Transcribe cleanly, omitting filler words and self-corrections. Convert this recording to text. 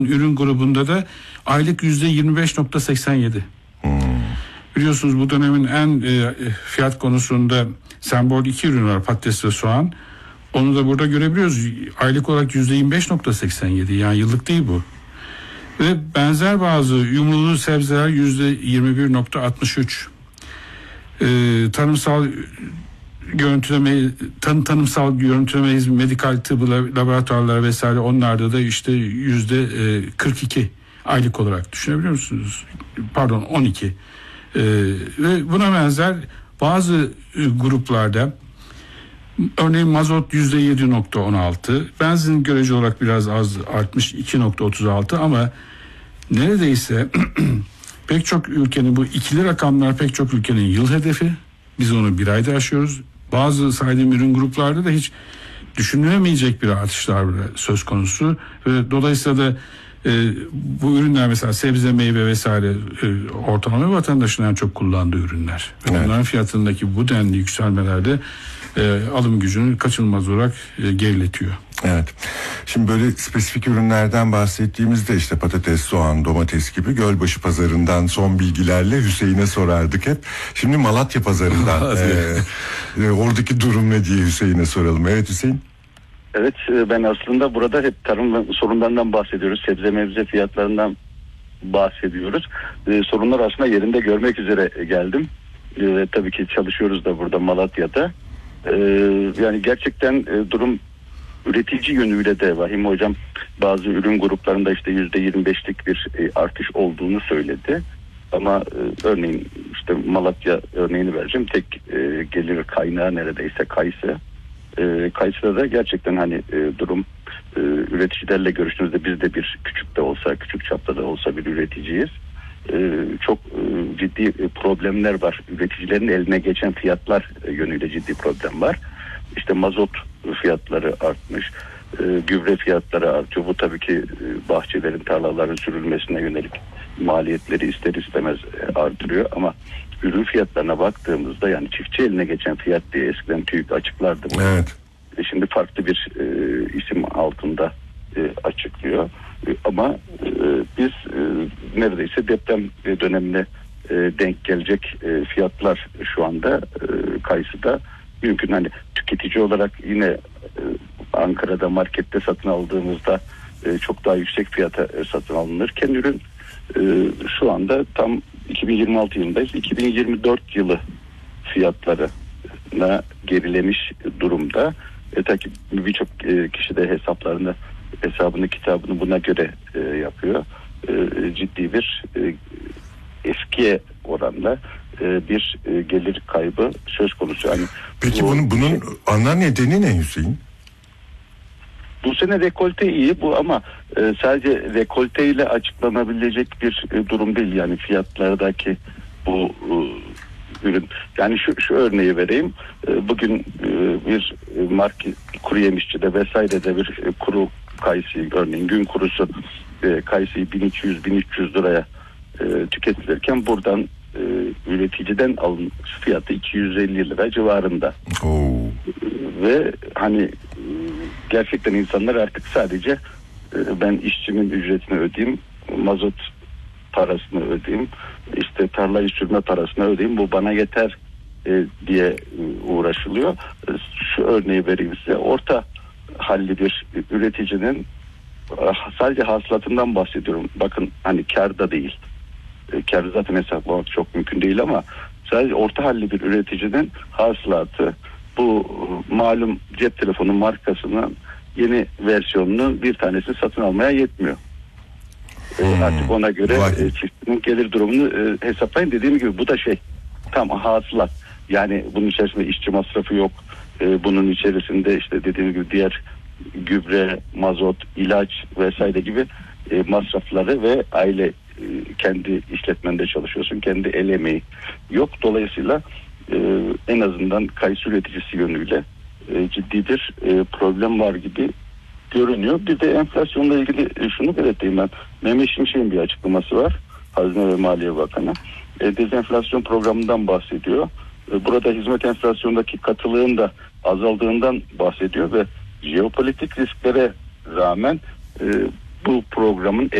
ürün grubunda da aylık %25.87. Biliyorsunuz bu dönemin en fiyat konusunda sembol 2 ürün var, patates ve soğan. Onu da burada görebiliyoruz. Aylık olarak %25.87, yani yıllık değil bu. Ve benzer bazı yumurtalı sebzeler %21.63. Tanımsal görüntüleme, medikal tıbbı laboratuvarlar vesaire, onlarda da işte %42 aylık olarak düşünebiliyor musunuz? Pardon, 12. Ve buna benzer bazı gruplarda, örneğin mazot %7.16, benzin görece olarak biraz az artmış 2.36, ama neredeyse pek çok ülkenin, bu ikili rakamlar pek çok ülkenin yıl hedefi. Biz onu bir ayda aşıyoruz. Bazı saydığım ürün gruplarda da hiç düşünülemeyecek bir artışlar söz konusu. Ve dolayısıyla da bu ürünler, mesela sebze, meyve vesaire, ortalama vatandaşın en çok kullandığı ürünler. Evet. Bunların fiyatındaki bu denli yükselmelerde alım gücünü kaçınılmaz olarak geriletiyor. Evet. Şimdi böyle spesifik ürünlerden bahsettiğimizde işte patates, soğan, domates gibi Gölbaşı pazarından son bilgilerle Hüseyin'e sorardık hep. Şimdi Malatya pazarından oradaki durum ne diye Hüseyin'e soralım. Evet Hüseyin. Evet, ben aslında burada hep tarım sorunlarından bahsediyoruz. Sebze mevze fiyatlarından bahsediyoruz. Sorunlar aslında yerinde görmek üzere geldim. Tabii ki çalışıyoruz da burada Malatya'da. Yani gerçekten durum üretici yönüyle de vahim. Hocam bazı ürün gruplarında işte %25'lik bir artış olduğunu söyledi. Ama örneğin işte Malatya örneğini vereceğim. Tek gelir kaynağı neredeyse kayısı. Kayısıda da gerçekten hani durum, üreticilerle görüştüğümüzde, biz de bir küçük de olsa, küçük çapta da olsa bir üreticiyiz. Çok ciddi problemler var. Üreticilerin eline geçen fiyatlar yönüyle ciddi problem var. İşte mazot fiyatları artmış, gübre fiyatları artıyor. Bu tabii ki bahçelerin, tarlaların sürülmesine yönelik maliyetleri ister istemez artırıyor. Ama ürün fiyatlarına baktığımızda, yani çiftçi eline geçen fiyat diye eskiden TÜİK açıklardı. Evet. Şimdi farklı bir isim altında açıklıyor. Ama biz neredeyse deprem dönemine denk gelecek fiyatlar şu anda kayısıda mümkün. Hani tüketici olarak yine Ankara'da markette satın aldığımızda çok daha yüksek fiyata satın alınırken ürün şu anda tam 2026 yılındayız. 2024 yılı fiyatlarına gerilemiş durumda. Tabii birçok kişi de hesabını kitabını buna göre yapıyor. Ciddi bir eskiye oranla bir gelir kaybı söz konusu. Yani peki bunun ana nedeni ne Hüseyin? Bu sene rekolte iyi bu, ama sadece rekolte ile açıklanabilecek bir durum değil. Yani fiyatlardaki bu ürün. Yani şu örneği vereyim. Bugün bir market, kuru yemişçide vesairede bir kuru kayısı, örneğin gün kurusu kayısıyı 1200-1300 liraya tüketilirken buradan üreticiden alın fiyatı 250 lira civarında. Ve hani gerçekten insanlar artık sadece ben işçimin ücretini ödeyeyim, mazot parasını ödeyeyim, işte tarlayı sürme parasını ödeyeyim, bu bana yeter diye uğraşılıyor. Şu örneği vereyim size. Orta halli bir üreticinin sadece hasılatından bahsediyorum. Bakın hani kârda değil. Kârı zaten hesaplamak çok mümkün değil, ama sadece orta halli bir üreticinin hasılatı bu malum cep telefonu markasının yeni versiyonunun bir tanesi satın almaya yetmiyor. Artık ona göre çiftçinin gelir durumunu hesaplayın. Dediğim gibi bu da tam hasılat. Yani bunun içerisinde işçi masrafı yok. Bunun içerisinde işte dediğim gibi diğer gübre, mazot, ilaç vesaire gibi masrafları ve aile kendi işletmende çalışıyorsun. Kendi el emeği yok. Dolayısıyla en azından kayısı üreticisi yönüyle ciddi bir problem var gibi görünüyor. Bir de enflasyonla ilgili şunu belirteyim ben. Mehmet Şimşek'in bir açıklaması var. Hazine ve Maliye Bakanı. Dezenflasyon programından bahsediyor. Burada hizmet enflasyondaki katılığın da azaldığından bahsediyor ve jeopolitik risklere rağmen bu programın